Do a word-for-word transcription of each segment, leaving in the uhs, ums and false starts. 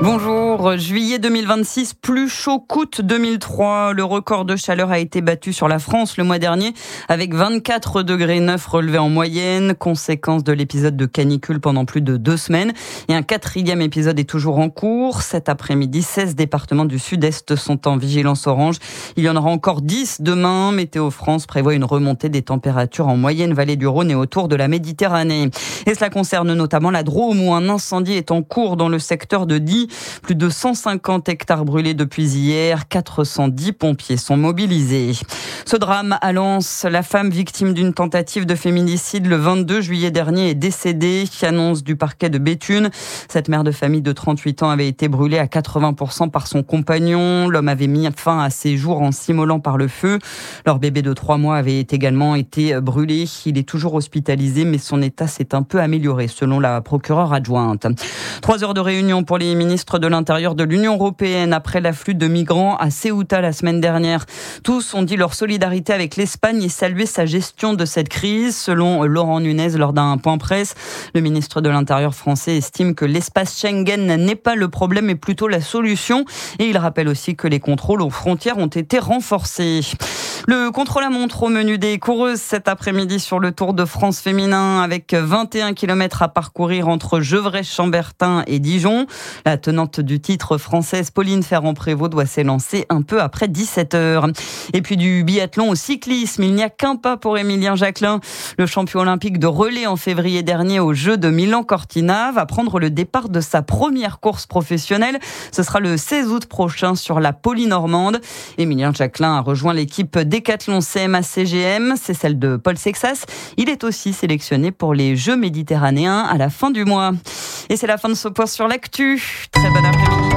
Bonjour, juillet deux mille vingt-six, plus chaud qu'août deux mille trois. Le record de chaleur a été battu sur la France le mois dernier avec vingt-quatre degrés neuf relevés en moyenne, conséquence de l'épisode de canicule pendant plus de deux semaines. Et un quatrième épisode est toujours en cours. Cet après-midi, seize départements du sud-est sont en vigilance orange. Il y en aura encore dix demain. Météo France prévoit une remontée des températures en moyenne vallée du Rhône et autour de la Méditerranée. Et cela concerne notamment la Drôme où un incendie est en cours dans le secteur de Die. Plus de cent cinquante hectares brûlés depuis hier. quatre cent dix pompiers sont mobilisés. Ce drame à Lens, la femme victime d'une tentative de féminicide le vingt-deux juillet dernier est décédée. Annonce du parquet de Béthune. Cette mère de famille de trente-huit ans avait été brûlée à quatre-vingts pour cent par son compagnon. L'homme avait mis fin à ses jours en s'immolant par le feu. Leur bébé de trois mois avait également été brûlé. Il est toujours hospitalisé, mais son état s'est un peu amélioré, selon la procureure adjointe. Trois heures de réunion pour les ministres de l'Intérieur de l'Union européenne après l'afflux de migrants à Ceuta la semaine dernière. Tous ont dit leur solidarité avec l'Espagne et salué sa gestion de cette crise. Selon Laurent Nunez, lors d'un point presse, le ministre de l'Intérieur français estime que l'espace Schengen n'est pas le problème, mais plutôt la solution. Et il rappelle aussi que les contrôles aux frontières ont été renforcés. Le contre-la-montre au menu des coureuses cet après-midi sur le Tour de France féminin avec vingt et un kilomètres à parcourir entre Gevrey-Chambertin et Dijon. La tenante du titre française Pauline Ferrand-Prévot doit s'élancer un peu après dix-sept heures. Et puis du biathlon au cyclisme, il n'y a qu'un pas pour Émilien Jacquelin. Le champion olympique de relais en février dernier aux Jeux de Milan-Cortina va prendre le départ de sa première course professionnelle. Ce sera le seize août prochain sur la Poly-Normande. Émilien Jacquelin a rejoint l'équipe Décathlon C M A C G M, c'est celle de Paul Sexas. Il est aussi sélectionné pour les Jeux méditerranéens à la fin du mois. Et c'est la fin de ce point sur l'actu. Très bon après-midi.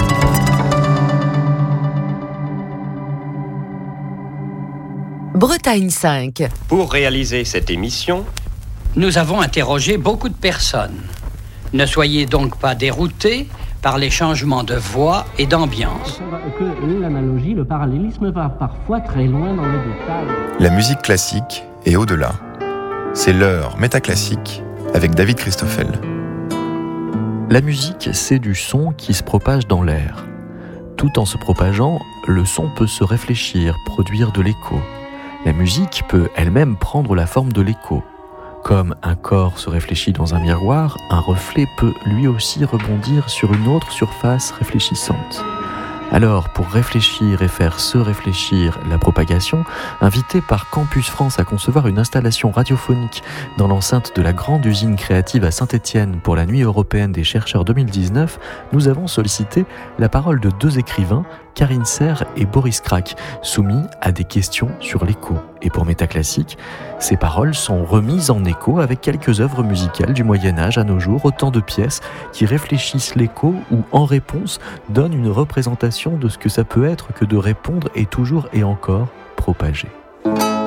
Bretagne cinq. Pour réaliser cette émission, nous avons interrogé beaucoup de personnes. Ne soyez donc pas déroutés par les changements de voix et d'ambiance. Que l'analogie, le parallélisme va parfois très loin dans les détails. La musique classique et au-delà. C'est l'heure métaclassique avec David Christoffel. La musique, c'est du son qui se propage dans l'air. Tout en se propageant, le son peut se réfléchir, produire de l'écho. La musique peut elle-même prendre la forme de l'écho. Comme un corps se réfléchit dans un miroir, un reflet peut lui aussi rebondir sur une autre surface réfléchissante. Alors, pour réfléchir et faire se réfléchir la propagation, invité par Campus France à concevoir une installation radiophonique dans l'enceinte de la grande usine créative à Saint-Étienne pour la Nuit européenne des chercheurs deux mille dix-neuf, nous avons sollicité la parole de deux écrivains, Karine Serre et Boris Crac, soumis à des questions sur l'écho. Et pour Métaclassique, ces paroles sont remises en écho avec quelques œuvres musicales du Moyen-Âge à nos jours, autant de pièces qui réfléchissent l'écho ou, en réponse, donnent une représentation de ce que ça peut être que de répondre et toujours et encore propager.